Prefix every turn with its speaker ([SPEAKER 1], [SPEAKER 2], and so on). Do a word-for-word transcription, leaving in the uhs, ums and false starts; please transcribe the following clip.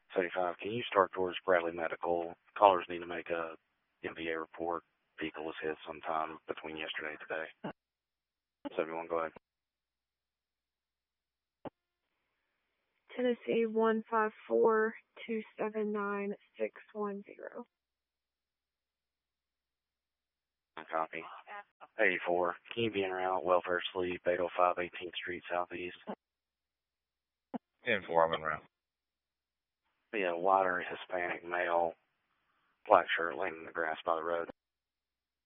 [SPEAKER 1] seventy-five, can you start towards Bradley Medical? Callers need to make a M V A report. Vehicle was hit sometime between yesterday and today. seventy-one, go ahead.
[SPEAKER 2] Tennessee one five four two seven nine six one zero.
[SPEAKER 1] Copy. eighty-four, can you be in route welfare sleep, eight oh five eighteenth Street Southeast?
[SPEAKER 3] ten four, I'm en route.
[SPEAKER 1] Be a wider Hispanic male, black shirt laying in the grass by the road.